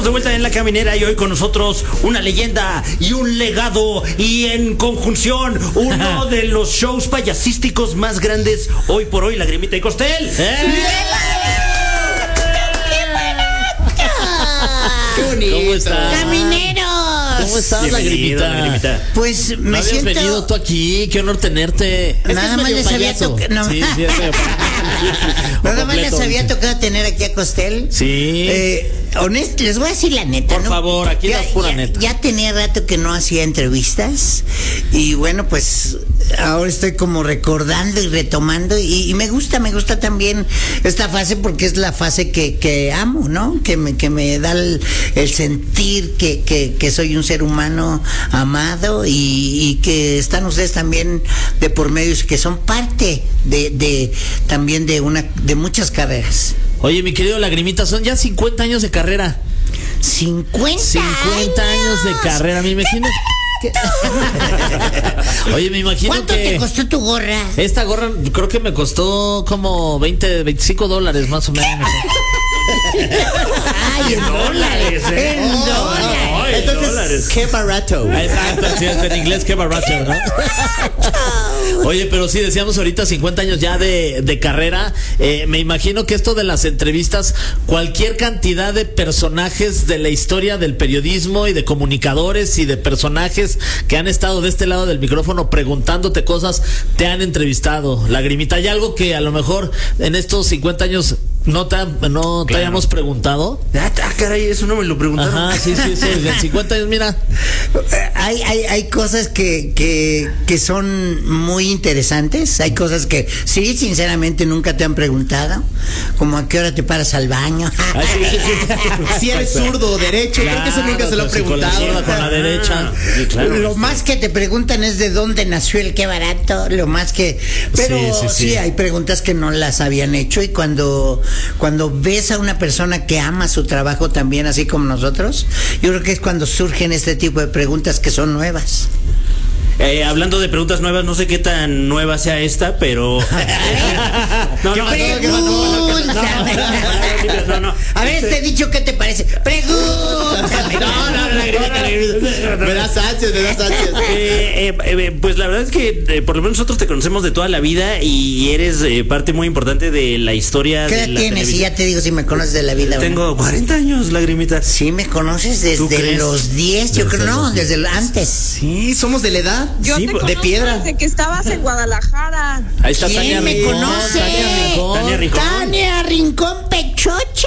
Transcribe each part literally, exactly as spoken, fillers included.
De vuelta en La Caminera y hoy con nosotros una leyenda y un legado y en conjunción uno de los shows payasísticos más grandes hoy por hoy, Lagrimita y Costel. ¡Eh! ¡Qué bonito! ¿Cómo estás? ¡Camineros! ¿Cómo estás, Bienvenido, Lagrimita? Lagrimita. Pues ¿No me habías siento... venido tú aquí? Qué honor tenerte. Es Nada que más es medio les había payaso. toca- no. Sí, sí, es medio Nada más les completo. había tocado tener aquí a Costel. Sí. Eh, honest, les voy a decir la neta, Por ¿no? favor, aquí ya, la pura ya- neta. Ya tenía rato que no hacía entrevistas y bueno, pues ahora estoy como recordando y retomando y, y me gusta, me gusta también esta fase porque es la fase que, que amo, ¿no? Que me, que me da el, el sentir que, que, que soy un ser humano amado y, y que están ustedes también de por medio, que son parte de, de también de una de muchas carreras. Oye, mi querido Lagrimita, son ya cincuenta años de carrera. cincuenta cincuenta años de carrera, me imagino. que- Oye, me imagino ¿Cuánto que te costó tu gorra? esta gorra creo que me costó como veinte, veinticinco dólares más o menos. Ay, en dólares, ¿eh? en Oh, dólares. oh, en Entonces, dólares. qué barato. Exacto, sí, es en inglés, qué barato, ¿no? Oye, pero sí, decíamos ahorita cincuenta años ya de, de carrera. Eh, me imagino que esto de las entrevistas, cualquier cantidad de personajes de la historia del periodismo y de comunicadores y de personajes que han estado de este lado del micrófono preguntándote cosas, te han entrevistado. Lagrimita, ¿hay algo que a lo mejor en estos cincuenta años no te, han- no te Claro. hayamos preguntado? Ah, ah, caray, eso no me lo preguntaron. Ajá, sí, sí, sí. En cincuenta años, mira. Eh, Hay, hay, hay cosas que, que, que son muy interesantes. Hay cosas que sí, sinceramente, nunca te han preguntado. Como a qué hora te paras al baño. Ay, sí, sí, sí. Si eres zurdo o derecho, creo que eso nunca se lo han Claro, con la preguntado. zurda, con la derecha. Sí, claro. Lo más que te preguntan es de dónde nació el qué barato. Lo más que. Pero Sí, sí, sí, sí. hay preguntas que no las habían hecho. Y cuando, cuando ves a una persona que ama su trabajo también, así como nosotros, yo creo que es cuando surgen este tipo de preguntas que son nuevas. Eh, hablando de preguntas nuevas, no sé qué tan nueva sea esta, pero. no, no, ¿Qué no, no, no, Pregúntame. no, no. A ver, este dicho, ¿qué te parece? Pregúntame. No, no, Lagrimita, Lagrimita. Me das ansias, me das ansias. Eh, eh, eh, pues la verdad es que eh, por lo menos nosotros te conocemos de toda la vida y eres eh, parte muy importante de la historia. ¿Qué de edad la tienes? Y televisión. ya te digo si me conoces de la vida. o no. Tengo cuarenta años, Lagrimita. Sí, me conoces ¿Tú desde crees? los diez, yo Desde creo, no, los desde el- antes. Sí, somos de la edad. Yo Sí, te de conozco piedra. desde que estabas en Guadalajara. Ahí está ¿Quién Tania me Rincón. conoce? Tania Rincón. Tania Rincón. Tania Rincón Pechocha.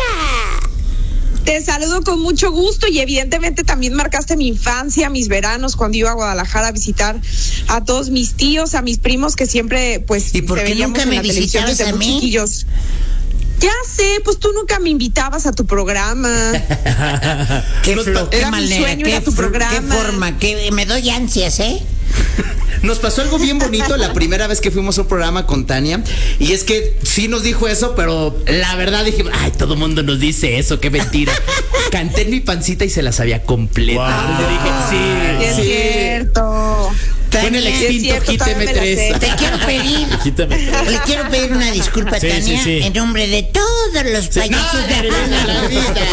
Te saludo con mucho gusto y evidentemente también marcaste mi infancia, mis veranos cuando iba a Guadalajara a visitar a todos mis tíos, a mis primos que siempre pues ¿Y por te qué veíamos nunca en me la televisión visitabas desde a muy mí? chiquillos. Ya sé, pues tú nunca me invitabas a tu programa. Qué, Nos flo- pa- qué era mi manera, sueño, qué, era tu fr- programa. qué forma, que me doy ansias, ¿eh? Nos pasó algo bien bonito la primera vez que fuimos a un programa con Tania. Y es que sí nos dijo eso, pero la verdad dijimos, ay, todo mundo nos dice eso, qué mentira. Canté en mi pancita y se la sabía completa. Wow. Le dije, sí, Es sí. cierto. Con el Tania, es extinto cierto, Hit todavía M me la tres. sé. te quiero pedir, Quítame. le quiero pedir una disculpa, Sí, Tania, sí, sí. en nombre de todos los payasos de la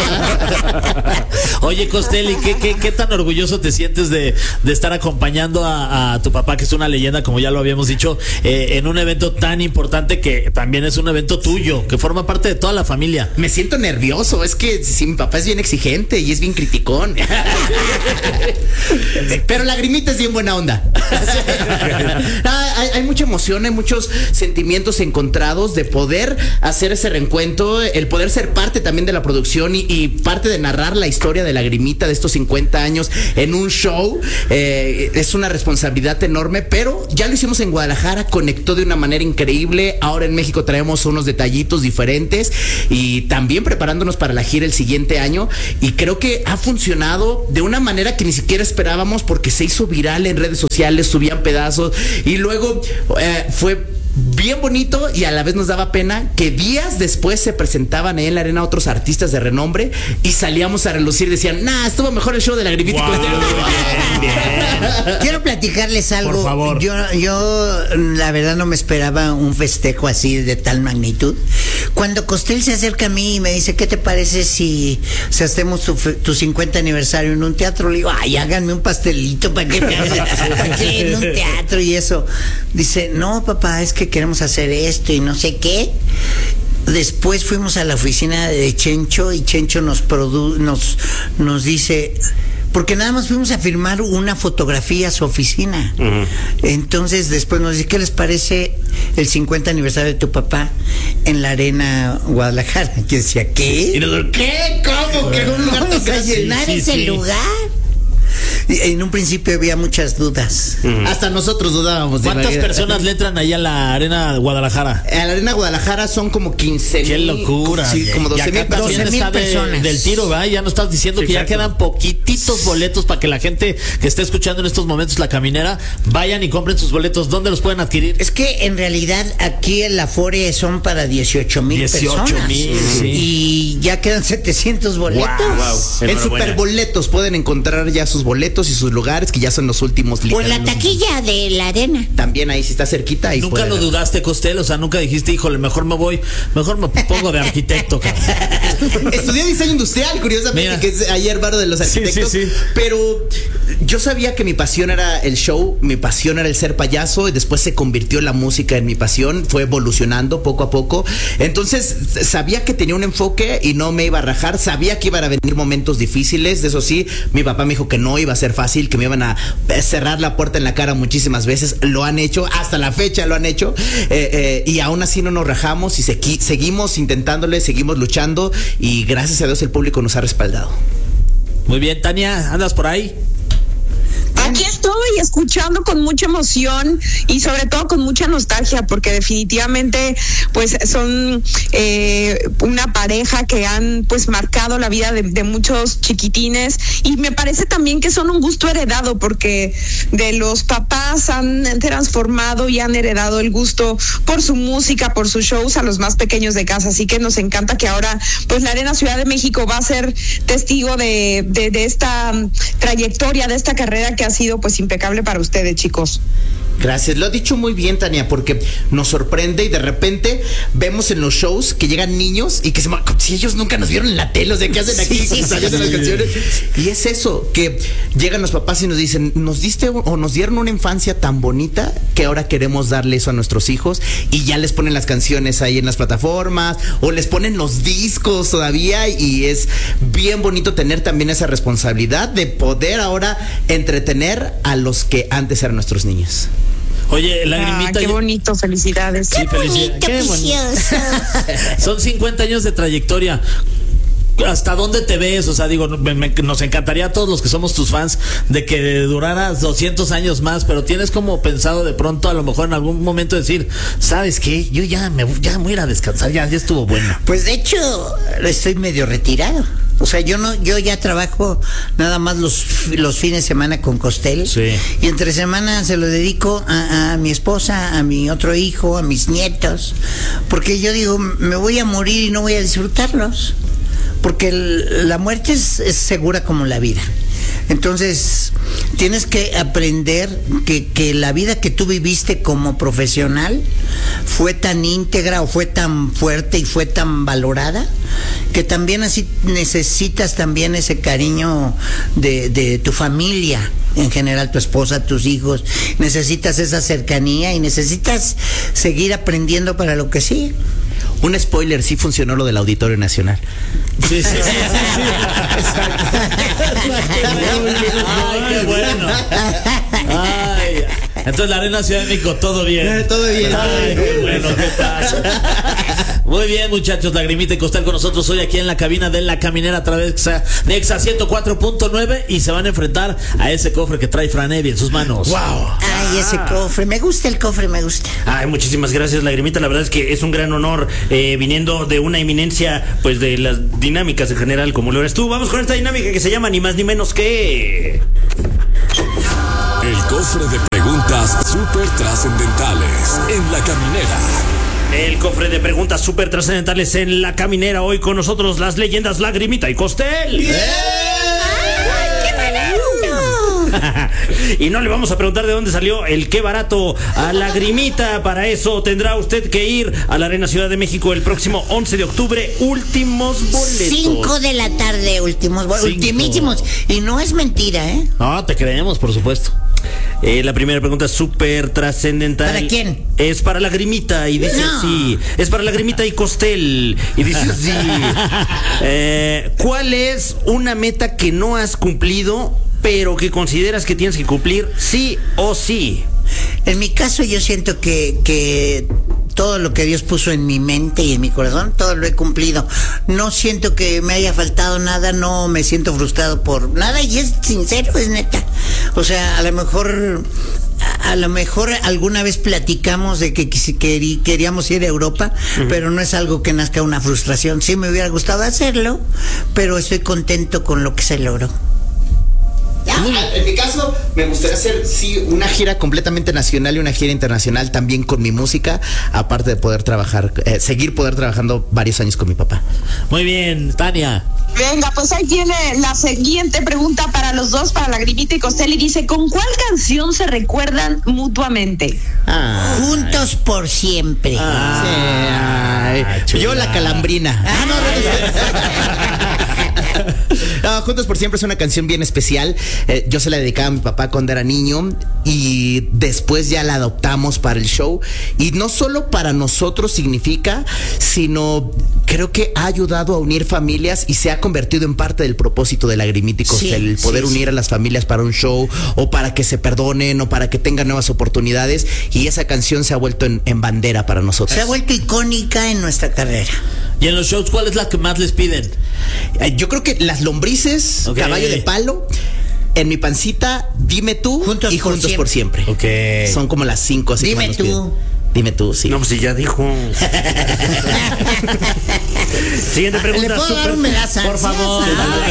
vida. Oye, Costelli, ¿qué, qué, qué tan orgulloso te sientes de, de estar acompañando a, a tu papá, que es una leyenda, como ya lo habíamos dicho, eh, en un evento tan importante que también es un evento tuyo, que forma parte de toda la familia? Me siento nervioso, es que si mi papá es bien exigente y es bien criticón. Pero Lagrimita es bien buena onda. Ah, hay, hay mucha emoción, hay muchos sentimientos encontrados de poder hacer ese reencuentro, el poder ser parte también de la producción y, y parte de narrar la historia de Lagrimita de estos cincuenta años en un show. Eh, es una responsabilidad enorme, pero ya lo hicimos en Guadalajara, conectó de una manera increíble. Ahora en México traemos unos detallitos diferentes y también preparándonos para la gira el siguiente año, y creo que ha funcionado de una manera que ni siquiera esperábamos porque se hizo viral en redes sociales, subían pedazos y luego eh, fue bien bonito y a la vez nos daba pena que días después se presentaban ahí en la arena otros artistas de renombre y salíamos a relucir, decían, nah, estuvo mejor el show de Lagrimita y Wow, Costeles. bien, bien. Quiero platicarles algo. Por favor. Yo, yo, la verdad, no me esperaba un festejo así de tal magnitud. Cuando Costel se acerca a mí y me dice, ¿qué te parece si, si hacemos tu, fe- tu cincuenta aniversario en un teatro? Le digo, ay, háganme un pastelito para que me hagan ¿para qué en un teatro y eso. Dice, no, papá, es que queremos hacer esto y no sé qué. Después fuimos a la oficina de Chencho y Chencho nos produ nos, nos dice, porque nada más fuimos a firmar una fotografía a su oficina. Uh-huh. Entonces después nos dice, ¿qué les parece el cincuenta aniversario de tu papá en la Arena Guadalajara? Que decía, ¿qué? Y nosotros, ¿Qué? ¿Cómo? ¿Que un lugar Vamos a a llenar sí, ese sí. lugar? Y en un principio había muchas dudas. Uh-huh. Hasta nosotros dudábamos. de ¿Cuántas manera- personas le entran ahí a la arena de Guadalajara? A la Arena Guadalajara son como quince ¡Qué mil. locura! Sí, como Y doce acá mil también doce mil está de- personas. del tiro, ¿verdad? Ya nos estás diciendo Sí, que ya exacto. quedan poquititos boletos para que la gente que esté escuchando en estos momentos La Caminera vayan y compren sus boletos. ¿Dónde los pueden adquirir? Es que en realidad aquí el Afore son para dieciocho mil dieciocho personas. mil, sí. Y ya quedan setecientos boletos. Wow. En Enhorabuena. Superboletos pueden encontrar ya sus boletos y sus lugares, que ya son los últimos O en la literalmente. taquilla de la arena. También ahí si está cerquita. Ahí Nunca pueden lo ver. dudaste, Costel, o sea, nunca dijiste, híjole, mejor me voy, mejor me pongo de arquitecto, cabrón. Estudié diseño industrial, curiosamente, Mira. que es ayer barro de los Sí, arquitectos. sí, sí. Pero yo sabía que mi pasión era el show, mi pasión era el ser payaso, y después se convirtió la música en mi pasión, fue evolucionando poco a poco. Entonces sabía que tenía un enfoque y no me iba a rajar, sabía que iban a venir momentos difíciles, de eso sí, mi papá me dijo que no iba a ser fácil, que me iban a cerrar la puerta en la cara muchísimas veces, lo han hecho, hasta la fecha lo han hecho, eh, eh, y aún así no nos rajamos y segui- seguimos intentándole, seguimos luchando y gracias a Dios el público nos ha respaldado. Muy bien, Tania, ¿andas por ahí? Aquí estoy escuchando con mucha emoción y sobre todo con mucha nostalgia, porque definitivamente pues son eh, una pareja que han pues marcado la vida de, de muchos chiquitines, y me parece también que son un gusto heredado, porque de los papás han transformado y han heredado el gusto por su música, por sus shows a los más pequeños de casa. Así que nos encanta que ahora pues la Arena Ciudad de México va a ser testigo de, de, de esta um, trayectoria, de esta carrera que ha sido pues impecable para ustedes, chicos. Gracias, lo ha dicho muy bien, Tania, porque nos sorprende y de repente vemos en los shows que llegan niños y que se como si ellos nunca nos vieron en la tele, o sea, ¿qué hacen aquí? Sí, sí, Cuando salen sí, las sí. canciones. Y es eso, que llegan los papás y nos dicen, nos diste o nos dieron una infancia tan bonita que ahora queremos darle eso a nuestros hijos, y ya les ponen las canciones ahí en las plataformas o les ponen los discos todavía, y es bien bonito tener también esa responsabilidad de poder ahora entretener a los que antes eran nuestros niños. Oye, Ah, Lagrimita. qué yo- bonito, felicidades. Sí, felicidades. Qué bonito. Son cincuenta años de trayectoria. ¿Hasta dónde te ves? O sea, digo, me- me- nos encantaría a todos los que somos tus fans de que duraras doscientos años más, pero tienes como pensado de pronto a lo mejor en algún momento decir, ¿sabes qué? Yo ya me ya me voy a ir a descansar, ya, ya estuvo bueno. Pues de hecho, estoy medio retirado. O sea, yo no, yo ya trabajo nada más los, los fines de semana con Costel. Sí. Y entre semana se lo dedico a, a mi esposa, a mi otro hijo, a mis nietos. Porque yo digo, me voy a morir y no voy a disfrutarlos. Porque el- la muerte es, es segura como la vida. Entonces, tienes que aprender que, que la vida que tú viviste como profesional fue tan íntegra o fue tan fuerte y fue tan valorada, que también así necesitas también ese cariño de, de tu familia, en general tu esposa, tus hijos, necesitas esa cercanía y necesitas seguir aprendiendo para lo que sigue. Un spoiler, sí funcionó lo del Auditorio Nacional. Sí, sí, sí, sí, sí. Ay, qué bueno. Ay, entonces la Arena Ciudad de México, todo bien. Eh, todo bien. Ay, qué bueno, qué pasa. Muy bien, muchachos, Lagrimita y Costel con nosotros hoy aquí en la cabina de La Caminera a través de Exa ciento cuatro punto nueve, y se van a enfrentar a ese cofre que trae Fran Evia en sus manos. Wow. Ay, ese cofre, me gusta el cofre, me gusta. Ay, muchísimas gracias, Lagrimita. La verdad es que es un gran honor eh, viniendo de una eminencia, pues de las dinámicas en general, como lo eres tú. Vamos con esta dinámica que se llama ni más ni menos que... El cofre de preguntas. Preguntas súper trascendentales en La Caminera. El cofre de preguntas súper trascendentales en La Caminera. Hoy con nosotros las leyendas Lagrimita y Costel. Y no le vamos a preguntar de dónde salió el qué barato a Lagrimita. Para eso tendrá usted que ir a la Arena Ciudad de México el próximo once de octubre. Últimos boletos. Cinco de la tarde, últimos boletos. Ultimísimos. Y no es mentira, ¿eh? No, te creemos, por supuesto. Eh, la primera pregunta es súper trascendental. ¿Para quién? Es para Lagrimita y dice No. así. Es para Lagrimita y Costel y dice así. Eh, ¿Cuál es una meta que no has cumplido, pero que consideras que tienes que cumplir sí o sí? En mi caso yo siento que, que todo lo que Dios puso en mi mente y en mi corazón, todo lo he cumplido. No siento que me haya faltado nada, no me siento frustrado por nada y es sincero, es neta. O sea, a lo mejor... A lo mejor alguna vez platicamos de que queríamos ir a Europa, uh-huh. pero no es algo que nazca una frustración. Sí me hubiera gustado hacerlo, pero estoy contento con lo que se logró. En mi caso, me gustaría hacer, sí, una gira completamente nacional y una gira internacional también con mi música, aparte de poder trabajar, eh, seguir poder trabajando varios años con mi papá. Muy bien, Tania. Venga, pues ahí tiene la siguiente pregunta para los dos, para Lagrimita y Costel, y dice, ¿con cuál canción se recuerdan mutuamente? Ah, Juntos por siempre. Ah, sí, ay, yo la calambrina. Ah, no, no, Juntos por siempre es una canción bien especial. Eh, yo se la dedicaba a mi papá cuando era niño y después ya la adoptamos para el show. Y no solo para nosotros significa, sino creo que ha ayudado a unir familias y se ha convertido en parte del propósito de Lagrimita y Costel, sí, el poder sí, unir sí. a las familias para un show o para que se perdonen o para que tengan nuevas oportunidades. Y esa canción se ha vuelto en, en bandera para nosotros. Se ha vuelto icónica en nuestra carrera. ¿Y en los shows cuál es la que más les piden? Eh, yo creo que Las Lombrices, okay. Caballo de Palo, En mi pancita, Dime tú juntos y por Juntos siempre. por siempre. Okay. Son como las cinco así. Dime tú. Piden. Dime tú, sí. No, pues si ya dijo. Siguiente pregunta. ¿Le puedo super... dar un medaza? Por favor,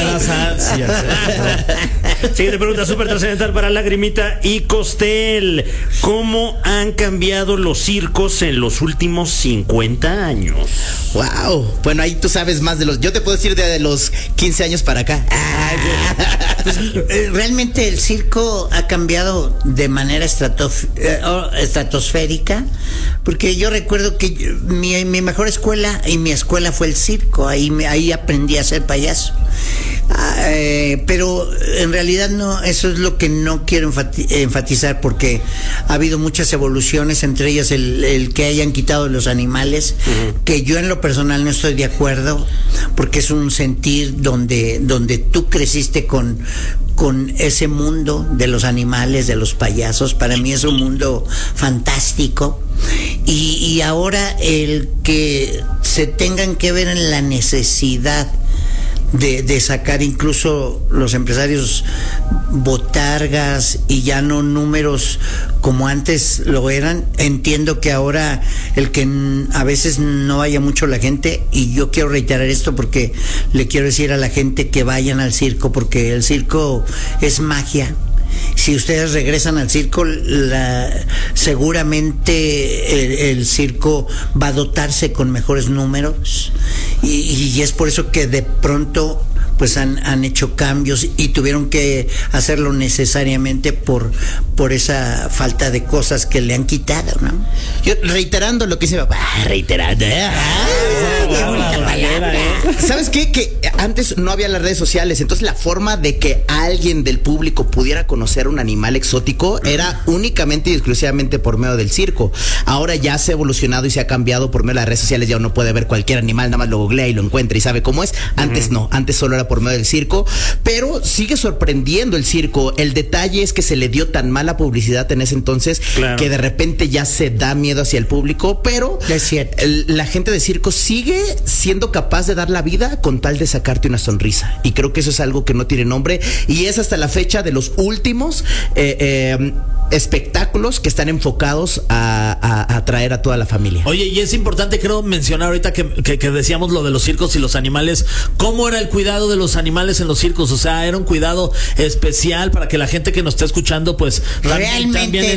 Siguiente pregunta súper trascendental para Lagrimita y Costel. ¿Cómo han cambiado los circos en los últimos cincuenta años? Wow. Bueno, ahí tú sabes más de los... Yo te puedo decir de, de los quince años para acá. Ah, pues, eh, realmente el circo ha cambiado de manera estratof- eh, estratosférica, porque yo recuerdo que yo, mi, mi mejor escuela y mi escuela fue el circo. Ahí, me, ahí aprendí a ser payaso. Ah, eh, pero en realidad no, eso es lo que no quiero enfati- enfatizar, porque ha habido muchas evoluciones, entre ellas el, el que hayan quitado los animales, uh-huh. que yo en lo personal no estoy de acuerdo, porque es un sentir donde, donde tú creciste con, con ese mundo de los animales, de los payasos. Para mí es un mundo fantástico. Y, y ahora el que se tengan que ver en la necesidad De, de sacar incluso los empresarios botargas y ya no números como antes lo eran. Entiendo que ahora el que n- a veces no vaya mucho la gente, y yo quiero reiterar esto porque le quiero decir a la gente que vayan al circo, porque el circo es magia. Si ustedes regresan al circo, la, seguramente el, el circo va a dotarse con mejores números, y, y es por eso que de pronto pues han, han hecho cambios y tuvieron que hacerlo necesariamente por, por esa falta de cosas que le han quitado, ¿no? Yo reiterando lo que dice papá, reiterando, ¿eh? Ah, qué bonita palabra. ¿Sabes qué? Que antes no había las redes sociales, entonces la forma de que alguien del público pudiera conocer un animal exótico era únicamente y exclusivamente por medio del circo. Ahora ya se ha evolucionado y se ha cambiado por medio de las redes sociales. Ya uno puede ver cualquier animal, nada más lo googlea y lo encuentra y sabe cómo es. Antes uh-huh. no, antes solo era por medio del circo, pero sigue sorprendiendo el circo. El detalle es que se le dio tan mala publicidad en ese entonces, claro, que de repente ya se da miedo hacia el público, pero es cierto. El, la gente de circo sigue siendo capaz de dar la vida con tal de sacarte una sonrisa, y creo que eso es algo que no tiene nombre, y es hasta la fecha de los últimos eh, eh, espectáculos que están enfocados a, a, a atraer a toda la familia. Oye, y es importante, creo, mencionar ahorita que, que, que decíamos lo de los circos y los animales. ¿Cómo era el cuidado de los animales en los circos? O sea, era un cuidado especial para que la gente que nos está escuchando, pues realmente